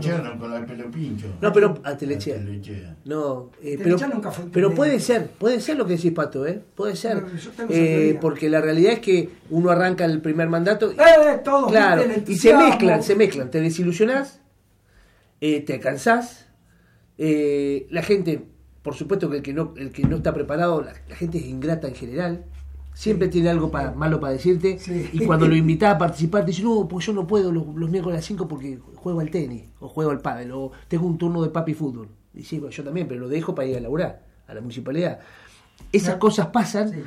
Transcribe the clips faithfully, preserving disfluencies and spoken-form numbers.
echaron con el pelo pincho. No, pero a Telechea. A Telechea. No, eh, Telechea pero, nunca fue pero intendente. puede ser, puede ser lo que decís, Pato, ¿eh? Puede ser. Pero yo tengo esa Eh, teoría. porque la realidad es que uno arranca el primer mandato. Eh, todos, Claro, viste, el y se entusiasmo. mezclan, se mezclan. Te desilusionás, eh, te cansás. Eh, la gente, por supuesto que el que no, el que no está preparado, la, la gente es ingrata en general. Siempre Sí. tiene algo pa- malo para decirte. Sí. Y cuando lo invitás a participar, te dice, no, pues yo no puedo los, los miércoles a las cinco porque juego al tenis, o juego al pádel, o tengo un turno de papi fútbol. Y sí, bueno, yo también, pero lo dejo para ir a laburar a la municipalidad. Esas Claro. cosas pasan. Sí.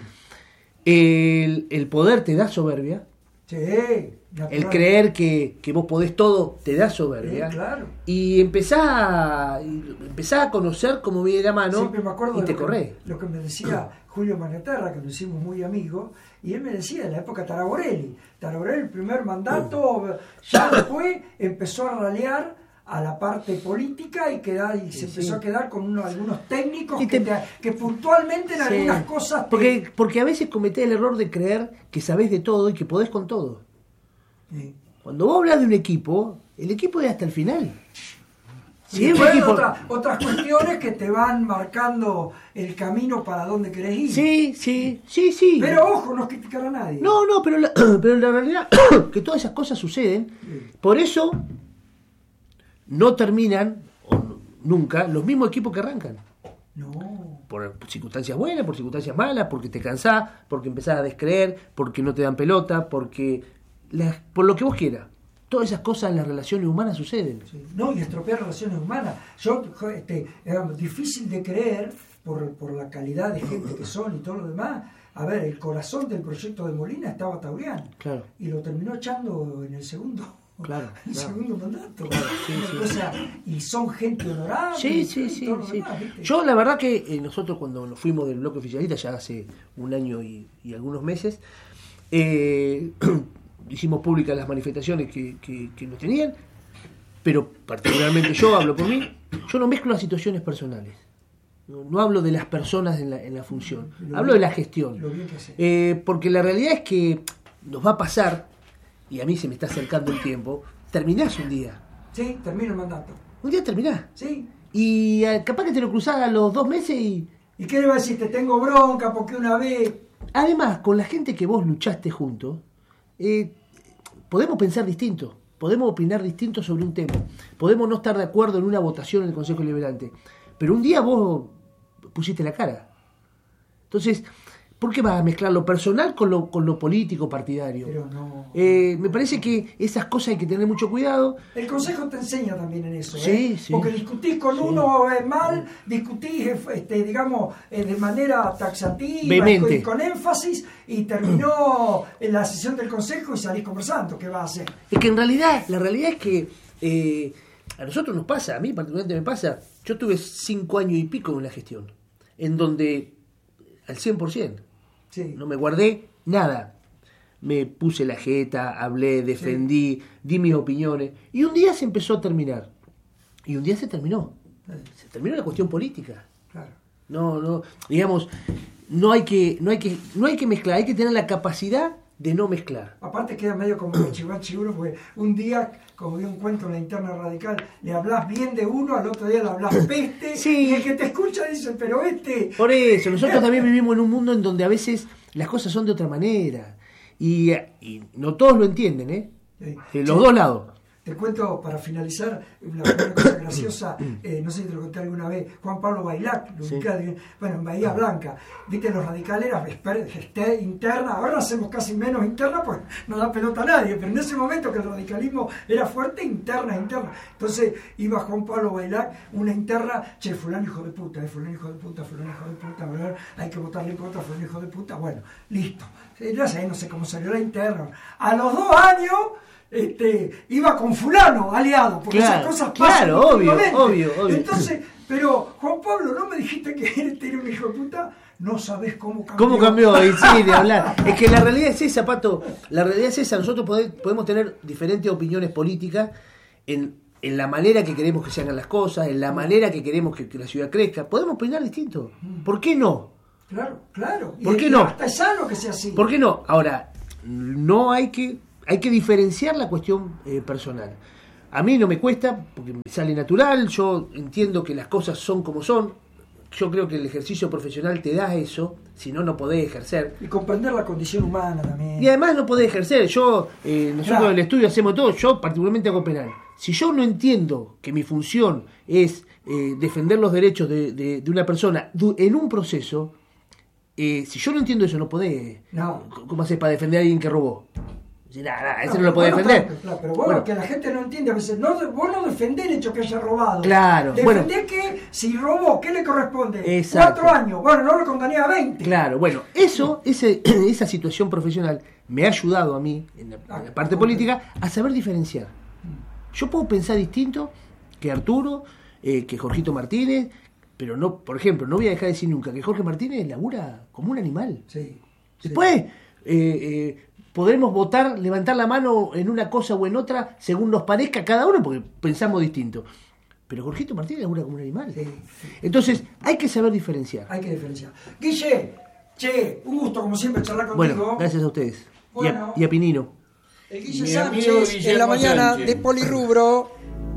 El, el poder te da soberbia. Sí, natural. El creer que, que vos podés todo te da soberbia. Sí, claro. Y empezás a, y empezás a conocer cómo viene la mano. Siempre me acuerdo y de te lo que, corrés. lo que me decía Julio Magnaterra, que nos hicimos muy amigos, y él me decía en la época Taraborelli. Taraborelli, el primer mandato, ya después empezó a ralear a la parte política y, quedar, y se Sí, empezó sí. a quedar con uno, algunos técnicos Y que, te- te- que puntualmente en Sí. algunas cosas te- Porque, porque a veces cometés el error de creer que sabés de todo y que podés con todo. Sí. Cuando vos hablas de un equipo, el equipo es hasta el final. Y Si es un después equipo... otra- otras cuestiones que te van marcando el camino para donde querés ir. Sí, sí, sí, sí. Pero ojo, no es criticar a nadie. No, no, pero la, pero la realidad que todas esas cosas suceden. Por eso no terminan, o no- nunca, los mismos equipos que arrancan. No. Por circunstancias buenas, por circunstancias malas, porque te cansás, porque empezás a descreer, porque no te dan pelota, porque las- por lo que vos quieras. Todas esas cosas en las relaciones humanas suceden. Sí. No, y estropear relaciones humanas. Yo, jo, este, era difícil de creer por, por la calidad de gente que son y todo lo demás. A ver, el corazón del proyecto de Molina estaba Taurián. Claro. Y lo terminó echando en el segundo. Claro, el claro. segundo mandato. Claro, sí, sí. O sea, y son gente honorable. Sí, y sí, sí, todo lo sí. demás, ¿viste? Yo la verdad que eh, nosotros cuando nos fuimos del bloque oficialista, ya hace un año y, y algunos meses, eh, hicimos públicas las manifestaciones que, que, que nos tenían, pero particularmente yo hablo por mí, yo no mezclo las situaciones personales. No, no hablo de las personas en la, en la función, Lo hablo de bien- la gestión. Lo bien que hace. Eh, porque la realidad es que nos va a pasar, y a mí se me está acercando el tiempo, terminás un día. Sí, termina el mandato. Un día terminás. Sí. Y eh, capaz que te lo cruzás a los dos meses y... ¿Y qué le va a decir? Te tengo bronca porque una vez... Además, con la gente que vos luchaste juntos, eh, podemos pensar distinto, podemos opinar distinto sobre un tema, podemos no estar de acuerdo en una votación en el Consejo Deliberante, pero un día vos pusiste la cara. Entonces, ¿por qué vas a mezclar lo personal con lo, con lo político partidario? Pero no... Eh, me parece que esas cosas hay que tener mucho cuidado. El consejo te enseña también en eso, Sí, ¿eh? sí. Porque discutís con Sí. uno eh, mal, discutís, eh, este, digamos, eh, de manera taxativa, Vehemente. y con, con énfasis, y terminó en la sesión del consejo y salís conversando. ¿Qué vas a hacer? Es que en realidad, la realidad es que eh, a nosotros nos pasa, a mí particularmente me pasa, yo tuve cinco años y pico en la gestión, en donde al cien por ciento Sí. no me guardé nada. Me puse la jeta, hablé, defendí, di mis opiniones, y un día se empezó a terminar. Y un día se terminó. Se terminó la cuestión política. Claro. No, no, digamos, no hay que, no hay que, no hay que mezclar, hay que tener la capacidad de no mezclar. Aparte queda medio como el chivachi uno, porque un día, como vi un cuento en la interna radical, le hablas bien de uno, al otro día le hablas peste, Sí. y el que te escucha dice, pero este... Por eso, nosotros también vivimos en un mundo en donde a veces las cosas son de otra manera. Y, y no todos lo entienden, ¿eh? Sí. De los Sí. dos lados. Te cuento, para finalizar, una, una cosa graciosa, eh, no sé si te lo conté alguna vez, Juan Pablo Bailac, lo Sí. ubicás, bueno, en Bahía Blanca, viste, los radicales eran esper- este, interna, ahora hacemos casi menos interna, pues no da pelota a nadie, pero en ese momento que el radicalismo era fuerte, interna, interna. Entonces iba Juan Pablo Bailac, una interna, che, fulano hijo de puta, eh, fulano hijo de puta, fulano hijo de puta, ¿verdad? Hay que votarle en contra, fulano hijo de puta, bueno, listo. No sé, no sé cómo salió la interna. A los dos años... Este, iba con fulano aliado, porque Claro, esas cosas pasan claro, obvio, últimamente. obvio, obvio. Entonces, pero Juan Pablo, ¿no me dijiste que este era un hijo de puta? No sabés cómo cambió. ¿Cómo cambió? Y sí, de hablar. Es que la realidad es esa, Pato. La realidad es esa. Nosotros pode- podemos tener diferentes opiniones políticas en, en la manera que queremos que se hagan las cosas, en la manera que queremos que, que la ciudad crezca. Podemos opinar distinto. ¿Por qué no? Claro, claro. ¿Por Y- qué y no? Hasta es sano que sea así. ¿Por qué no? Ahora, no hay que, hay que diferenciar la cuestión eh, personal. A mí no me cuesta, porque me sale natural, yo entiendo que las cosas son como son, yo creo que el ejercicio profesional te da eso, si no, no podés ejercer. Y comprender la condición humana también. Y además no podés ejercer, yo, eh, nosotros Claro. en el estudio hacemos todo, yo particularmente hago penal. Si yo no entiendo que mi función es eh, defender los derechos de, de, de una persona du- en un proceso, eh, si yo no entiendo eso, no podés. No. ¿Cómo haces para defender a alguien que robó? Si, nada, nada, ese No, no lo podés bueno, defender. Claro, claro, pero bueno, Bueno. que la gente no entiende a veces. No, vos no defendés el hecho que haya robado. Claro, Defendés bueno. que si robó, ¿qué le corresponde? Exacto. Cuatro años. Bueno, no lo condené a veinte. Claro, bueno, eso, ese, esa situación profesional me ha ayudado a mí, en la, en la parte política, a saber diferenciar. Yo puedo pensar distinto que Arturo, eh, que Jorgito Martínez, pero no, por ejemplo, no voy a dejar de decir nunca que Jorge Martínez labura como un animal. Sí. Después, eh, eh, podremos votar, levantar la mano en una cosa o en otra, según nos parezca cada uno, porque pensamos distinto. Pero Jorgito Martínez labura como un animal. Sí, sí. Entonces, hay que saber diferenciar. Hay que diferenciar. Guille, che, un gusto como siempre charlar contigo. Bueno, gracias a ustedes. Bueno. Y, a, y a Pinino. El Guille Mi Sánchez amigo en Guillermo la mañana Sánchez. de Polirrubro.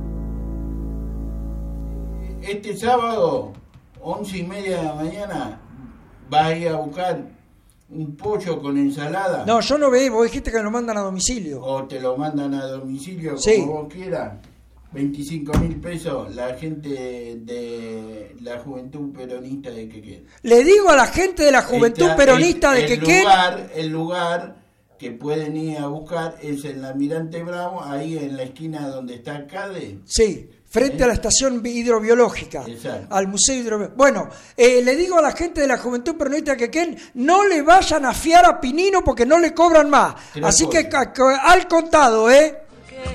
Este sábado, once y media de la mañana, vas a ir a buscar un pollo con ensalada. No, yo no veo, vos dijiste que lo mandan a domicilio. O te lo mandan a domicilio, Sí. como vos quieras. veinticinco mil pesos, la gente de la Juventud Peronista de Quequén. Le digo a la gente de la Juventud Está- Peronista el, de el Quequén. lugar, el lugar que pueden ir a buscar es en la Almirante Bravo, ahí en la esquina donde está Cade. Sí, frente a la estación hidrobiológica, Exacto. al Museo Hidrobiológico. Bueno, eh, le digo a la gente de la Juventud Peronista de Quequén, no le vayan a fiar a Pinino porque no le cobran más. Tres Así que cosas. ca- ca- al contado, ¿eh?